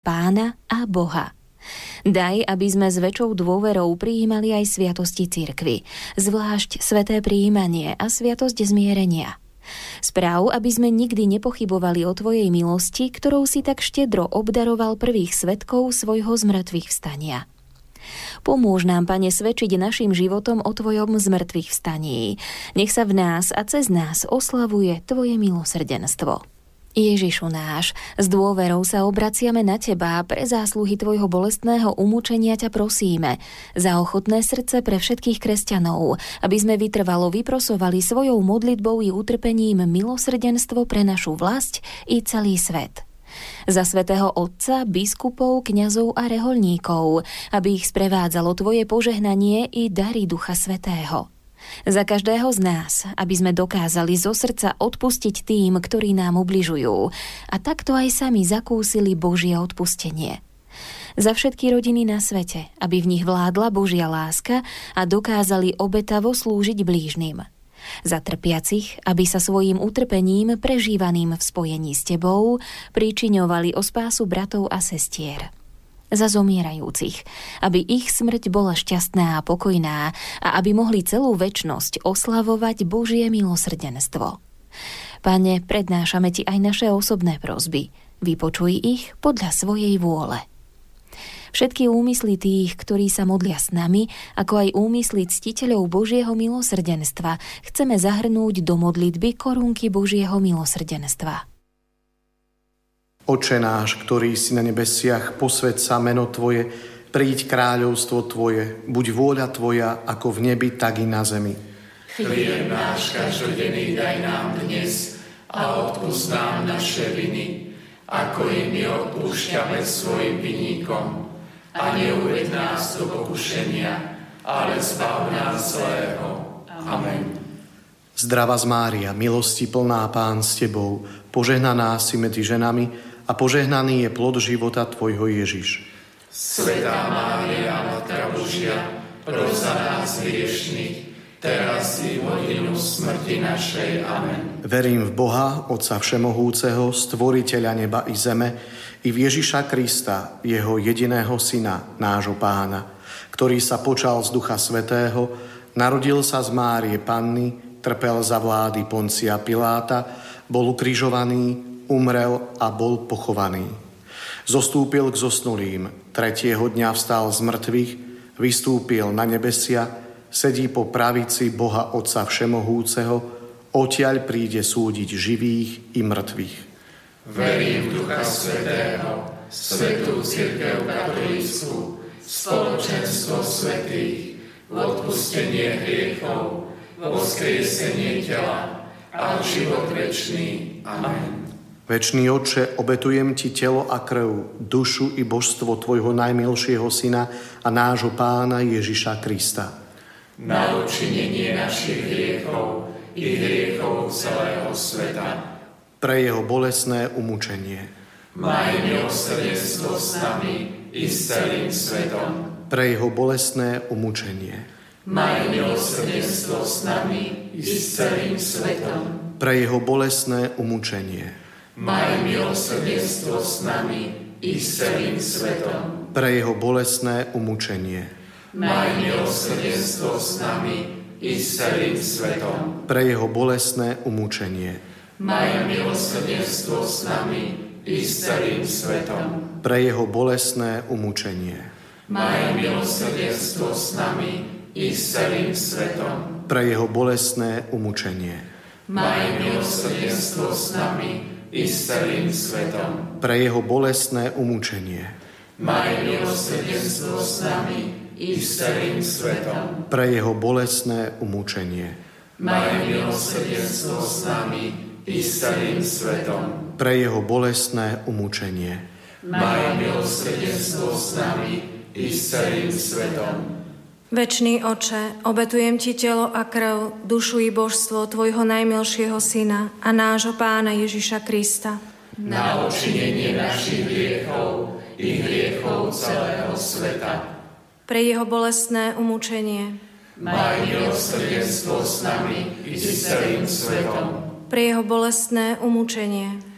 Pána a Boha. Daj, aby sme s väčšou dôverou prijímali aj sviatosti cirkvi, zvlášť sväté prijímanie a sviatosť zmierenia. Správ, aby sme nikdy nepochybovali o Tvojej milosti, ktorou si tak štedro obdaroval prvých svedkov svojho zmrtvých vstania. Pomôž nám, Pane, svedčiť našim životom o Tvojom zmrtvých vstaní. Nech sa v nás a cez nás oslavuje Tvoje milosrdenstvo. Ježišu náš, s dôverou sa obraciame na Teba a pre zásluhy Tvojho bolestného umúčenia ťa prosíme za ochotné srdce pre všetkých kresťanov, aby sme vytrvalo vyprosovali svojou modlitbou i utrpením milosrdenstvo pre našu vlasť i celý svet. Za svätého Otca, biskupov, kňazov a rehoľníkov, aby ich sprevádzalo Tvoje požehnanie i dary Ducha Svätého. Za každého z nás, aby sme dokázali zo srdca odpustiť tým, ktorí nám ubližujú, a takto aj sami zakúsili Božie odpustenie. Za všetky rodiny na svete, aby v nich vládla Božia láska a dokázali obetavo slúžiť blížnym. Za trpiacich, aby sa svojím utrpením prežívaným v spojení s Tebou pričiňovali o spásu bratov a sestier. Za zomierajúcich, aby ich smrť bola šťastná a pokojná a aby mohli celú večnosť oslavovať Božie milosrdenstvo. Pane, prednášame Ti aj naše osobné prosby. Vypočuj ich podľa svojej vôle. Všetky úmysly tých, ktorí sa modlia s nami, ako aj úmysly ctiteľov Božieho milosrdenstva, chceme zahrnúť do modlitby korunky Božieho milosrdenstva. Oče náš, ktorý si na nebesiach, posväť sa meno Tvoje, príď kráľovstvo Tvoje, buď vôľa Tvoja, ako v nebi, tak i na zemi. Chlieb náš každodenný daj nám dnes a odpusť nám naše viny, ako i my odpúšťame svojim vinníkom. A neuveď nás do pokušenia, ale zbav nás zlého. Amen. Zdravá Mária, milosti plná, Pán s Tebou, požehnaná si medzi ženami, a požehnaný je plod života Tvojho Ježiš. Svätá Mária, Matka Božia, pros za nás hriešnych, teraz i v hodinu smrti našej. Amen. Verím v Boha, Otca Všemohúceho, Stvoriteľa neba i zeme, i v Ježiša Krista, Jeho jediného Syna, nášho Pána, ktorý sa počal z Ducha Svätého, narodil sa z Márie Panny, trpel za vlády Poncia Piláta, bol ukrižovaný, umrel a bol pochovaný. Zostúpil k zosnulým, 3. dňa vstal z mŕtvych, vystúpil na nebesia, sedí po pravici Boha Otca Všemohúceho, odtiaľ príde súdiť živých i mŕtvych. Verím v Ducha Svätého, svätú cirkev katolícku, spoločenstvo svätých, v odpustenie hriechov, voskriesenie tela a život večný. Amen. Večný Otče, obetujem Ti telo a krv, dušu i božstvo Tvojho najmilšieho Syna a nášho Pána Ježiša Krista. Na odčinenie našich hriechov i hriechov celého sveta. Pre Jeho bolestné umúčenie. Maj milosrdenstvo s nami i s celým svetom. Pre Jeho bolestné umúčenie. Maj milosrdenstvo s nami i s celým svetom. Pre Jeho bolestné umúčenie. Maj milosrdenstvo s nami i s celým svetom. Pre Jeho bolestné umúčenie. Maj milosrdenstvo s nami i s celým svetom. Pre Jeho bolestné umúčenie. Maj milosrdenstvo s nami i s celým svetom. Pre Jeho bolestné umúčenie. Maj milosrdenstvo s nami i s celým svetom. Pre Jeho bolestné umúčenie. Maj milosrdenstvo s nami i s celým svetom. Pre Jeho bolestné umúčenie. Maj milosrdenstvo s nami i s celým svetom. Pre Jeho bolestné umúčenie. Maj milosrdenstvo s nami i s celým svetom. Pre Jeho bolestné umúčenie. Maj milosrdenstvo s nami i s celým svetom. Večný Oče, obetujem Ti telo a krv, dušu i božstvo Tvojho najmilšieho Syna a nášho Pána Ježiša Krista. Na odčinenie našich hriechov i hriechov celého sveta. Pre Jeho bolestné umúčenie. Maj milosrdenstvo s nami i s celým svetom. Pre Jeho bolestné umúčenie.